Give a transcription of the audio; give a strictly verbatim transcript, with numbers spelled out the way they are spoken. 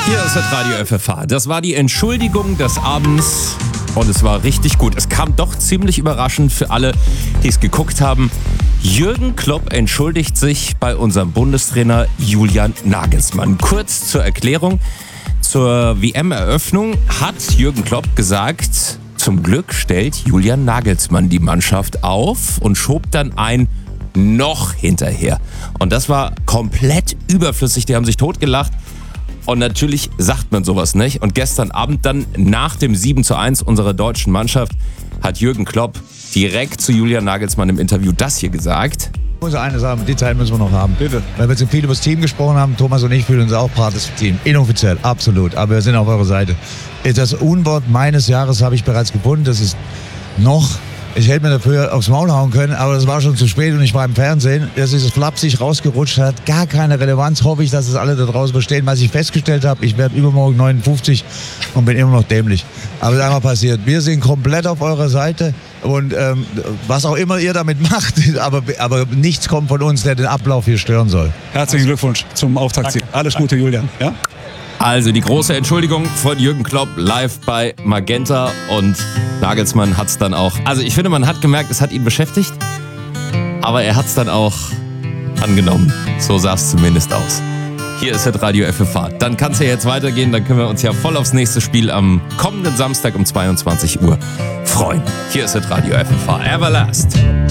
Hier ist das Radio F F H. Das war die Entschuldigung des Abends und es war richtig gut. Es kam doch ziemlich überraschend für alle, die es geguckt haben. Jürgen Klopp entschuldigt sich bei unserem Bundestrainer Julian Nagelsmann. Kurz zur Erklärung. Zur W M-Eröffnung hat Jürgen Klopp gesagt, zum Glück stellt Julian Nagelsmann die Mannschaft auf und schob dann ein noch hinterher. Und das war komplett überflüssig. Die haben sich totgelacht. Und natürlich sagt man sowas nicht. Und gestern Abend dann nach dem sieben zu eins unserer deutschen Mannschaft hat Jürgen Klopp direkt zu Julian Nagelsmann im Interview das hier gesagt. Ich muss eine sagen, die Zeit müssen wir noch haben. Bitte. Weil wir jetzt viel über das Team gesprochen haben, Thomas und ich fühlen uns auch Part des Teams. Inoffiziell, absolut. Aber wir sind auf eurer Seite. Das Unwort meines Jahres habe ich bereits gefunden. Das ist noch... Ich hätte mir dafür aufs Maul hauen können, aber das war schon zu spät und ich war im Fernsehen. Dass dieses flapsig rausgerutscht hat, gar keine Relevanz. Hoffe ich, dass es alle da draußen verstehen. Was ich festgestellt habe, ich werde übermorgen neunundfünfzig und bin immer noch dämlich. Aber es ist einfach passiert. Wir sind komplett auf eurer Seite und ähm, was auch immer ihr damit macht, aber, aber nichts kommt von uns, der den Ablauf hier stören soll. Herzlichen Glückwunsch zum Auftaktsieg. Alles Gute, Julian. Ja? Also die große Entschuldigung von Jürgen Klopp live bei Magenta und Nagelsmann hat es dann auch, also ich finde, man hat gemerkt, es hat ihn beschäftigt, aber er hat es dann auch angenommen. So sah es zumindest aus. Hier ist das Radio F F H. Dann kann es ja jetzt weitergehen, dann können wir uns ja voll aufs nächste Spiel am kommenden Samstag um zweiundzwanzig Uhr freuen. Hier ist das Radio F F H. Everlast.